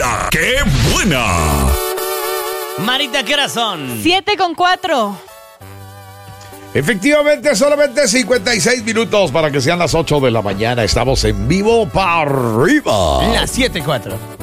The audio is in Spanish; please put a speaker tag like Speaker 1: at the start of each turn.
Speaker 1: La ¡Qué buena!
Speaker 2: Marita, ¿qué horas son?
Speaker 3: 7:04.
Speaker 4: Efectivamente, solamente 56 minutos para que sean las 8 de la mañana. Estamos en vivo para arriba.
Speaker 2: Las 7:04.